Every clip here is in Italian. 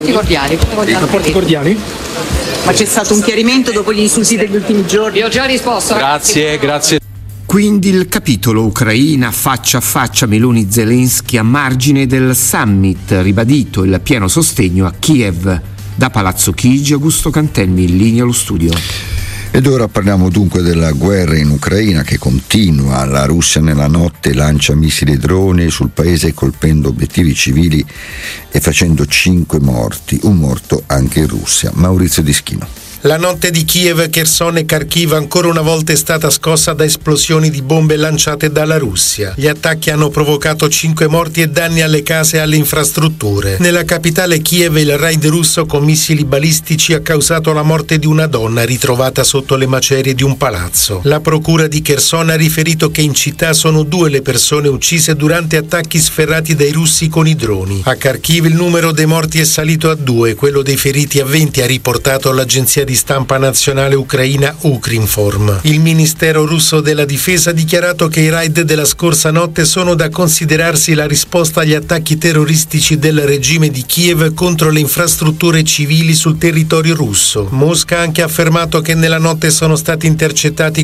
Cordiali. Rapporti cordiali? Ma c'è stato un chiarimento dopo gli insulti degli ultimi giorni? Io ho già risposto. Grazie. Quindi il capitolo Ucraina faccia a faccia Meloni-Zelensky a margine del summit, ribadito il pieno sostegno a Kiev. Da Palazzo Chigi, Augusto Cantelmi, in linea allo studio. Ed ora parliamo dunque della guerra in Ucraina che continua. La Russia nella notte lancia missili e droni sul paese colpendo obiettivi civili e facendo 5 morti, un morto anche in Russia. Maurizio Dischino. La notte di Kiev, Kherson e Kharkiv ancora una volta è stata scossa da esplosioni di bombe lanciate dalla Russia. Gli attacchi hanno provocato 5 morti e danni alle case e alle infrastrutture. Nella capitale Kiev il raid russo con missili balistici ha causato la morte di una donna ritrovata sotto le macerie di un palazzo. La procura di Kherson ha riferito che in città sono 2 le persone uccise durante attacchi sferrati dai russi con i droni. A Kharkiv il numero dei morti è salito a 2, quello dei feriti a 20, ha riportato l'agenzia di stampa nazionale ucraina Ukrinform. Il Ministero russo della Difesa ha dichiarato che i raid della scorsa notte sono da considerarsi la risposta agli attacchi terroristici del regime di Kiev contro le infrastrutture civili sul territorio russo. Mosca ha anche affermato che nella notte sono stati intercettati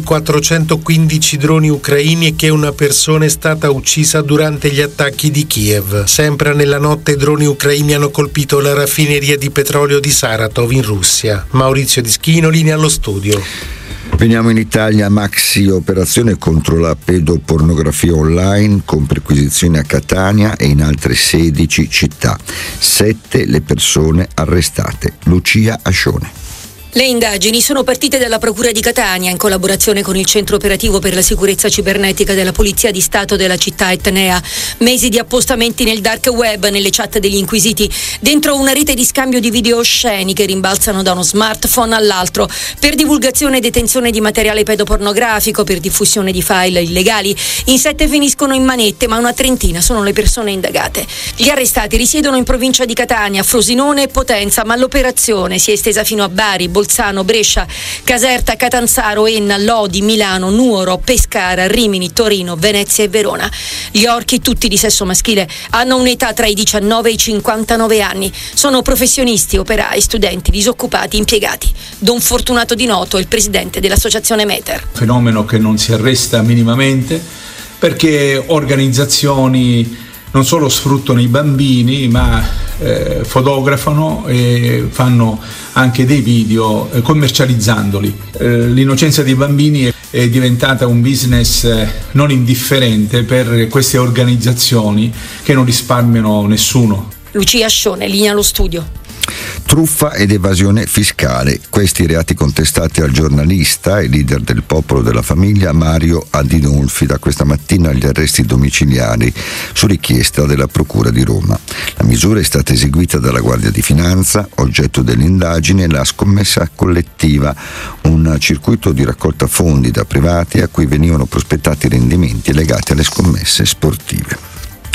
415 droni ucraini e che una persona è stata uccisa durante gli attacchi di Kiev. Sempre nella notte droni ucraini hanno colpito la raffineria di petrolio di Saratov in Russia. Maurizio Dischino, linea allo studio. Veniamo in Italia, maxi operazione contro la pedopornografia online con perquisizioni a Catania e in altre 16 città. 7 le persone arrestate. Lucia Ascione. Le indagini sono partite dalla Procura di Catania in collaborazione con il Centro Operativo per la Sicurezza Cibernetica della Polizia di Stato della città etnea. Mesi di appostamenti nel dark web, nelle chat degli inquisiti, dentro una rete di scambio di video osceni che rimbalzano da uno smartphone all'altro, per divulgazione e detenzione di materiale pedopornografico, per diffusione di file illegali. In 7 finiscono in manette, ma una trentina sono le persone indagate. Gli arrestati risiedono in provincia di Catania, Frosinone e Potenza, ma l'operazione si è estesa fino a Bari, Bolzano, Brescia, Caserta, Catanzaro, Enna, Lodi, Milano, Nuoro, Pescara, Rimini, Torino, Venezia e Verona. Gli orchi, tutti di sesso maschile, hanno un'età tra i 19 e i 59 anni. Sono professionisti, operai, studenti, disoccupati, impiegati. Don Fortunato Di Noto è il presidente dell'associazione Meter. Fenomeno che non si arresta minimamente perché organizzazioni non solo sfruttano i bambini, ma fotografano e fanno anche dei video commercializzandoli. L'innocenza dei bambini è diventata un business non indifferente per queste organizzazioni che non risparmiano nessuno. Lucia Ascione, linea allo studio. Truffa ed evasione fiscale, questi i reati contestati al giornalista e leader del Popolo della Famiglia Mario Adinolfi. Da questa mattina gli arresti domiciliari su richiesta della Procura di Roma. La misura è stata eseguita dalla Guardia di Finanza, oggetto dell'indagine la scommessa collettiva, un circuito di raccolta fondi da privati a cui venivano prospettati rendimenti legati alle scommesse sportive.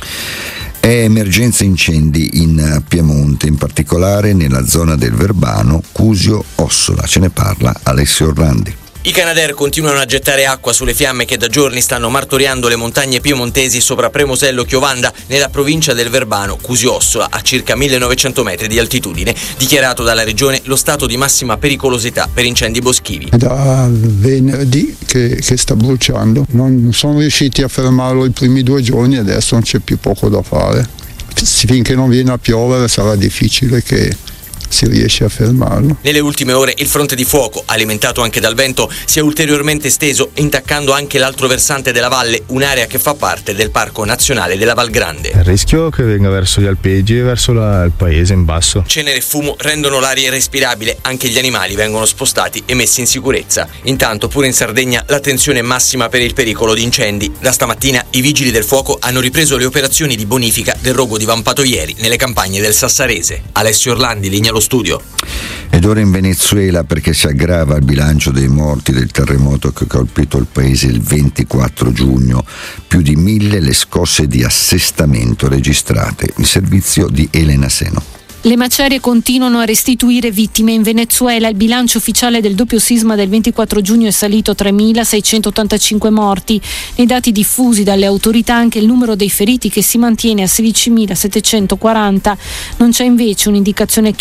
È emergenza incendi in Piemonte, in particolare nella zona del Verbano, Cusio, Ossola. Ce ne parla Alessio Orlandi. I Canadair continuano a gettare acqua sulle fiamme che da giorni stanno martoriando le montagne piemontesi sopra Premosello Chiovanda, nella provincia del Verbano, Cusio Ossola, a circa 1900 metri di altitudine, dichiarato dalla regione lo stato di massima pericolosità per incendi boschivi. Da venerdì che sta bruciando, non sono riusciti a fermarlo i primi 2 giorni, adesso non c'è più poco da fare. Finché non viene a piovere sarà difficile che si riesce a fermarlo. Nelle ultime ore il fronte di fuoco, alimentato anche dal vento, si è ulteriormente esteso, intaccando anche l'altro versante della valle, un'area che fa parte del Parco Nazionale della Val Grande. Il rischio che venga verso gli alpeggi e verso il paese in basso. Cenere e fumo rendono l'aria irrespirabile, anche gli animali vengono spostati e messi in sicurezza. Intanto pure in Sardegna l'attenzione è massima per il pericolo di incendi. Da stamattina i vigili del fuoco hanno ripreso le operazioni di bonifica del rogo divampato ieri nelle campagne del Sassarese. Alessio Orlandi, linea allo studio. Ed ora in Venezuela, perché si aggrava il bilancio dei morti del terremoto che ha colpito il paese il 24 giugno. Più di 1000 le scosse di assestamento registrate. Il servizio di Elena Seno. Le macerie continuano a restituire vittime in Venezuela. Il bilancio ufficiale del doppio sisma del 24 giugno è salito a 3.685 morti. Nei dati diffusi dalle autorità anche il numero dei feriti che si mantiene a 16.740. Non c'è invece un'indicazione